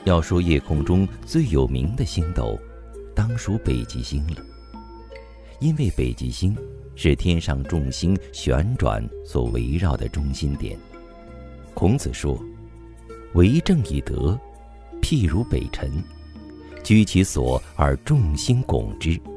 要说夜空中最有名的星斗，当属北极星了。因为北极星是天上众星旋转所围绕的中心点。孔子说：“为政以德，譬如北辰，居其所而众星拱之。”